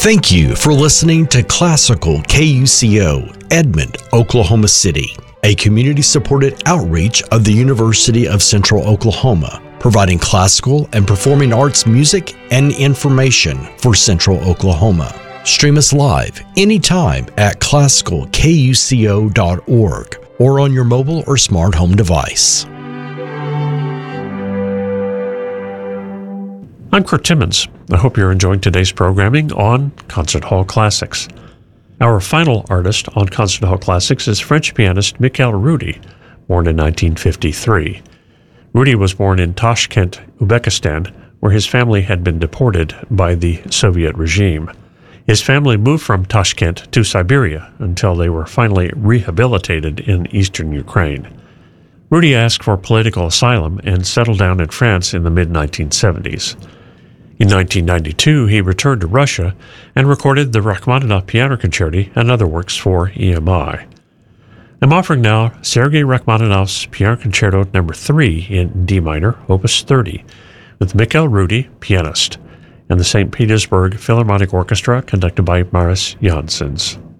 Thank you for listening to Classical KUCO, Edmond, Oklahoma City, a community-supported outreach of the University of Central Oklahoma, providing classical and performing arts music and information for Central Oklahoma. Stream us live anytime at classicalkuco.org or on your mobile or smart home device. I'm Kurt Timmons. I hope you're enjoying today's programming on Concert Hall Classics. Our final artist on Concert Hall Classics is French pianist Mikhail Rudy, born in 1953. Rudy was born in Tashkent, Uzbekistan, where his family had been deported by the Soviet regime. His family moved from Tashkent to Siberia until they were finally rehabilitated in eastern Ukraine. Rudy asked for political asylum and settled down in France in the mid-1970s. In 1992, he returned to Russia and recorded the Rachmaninoff Piano Concerti and other works for EMI. I'm offering now Sergei Rachmaninoff's Piano Concerto No. 3 in D minor, Opus 30, with Mikhail Rudy, pianist, and the St. Petersburg Philharmonic Orchestra conducted by Maris Janssens.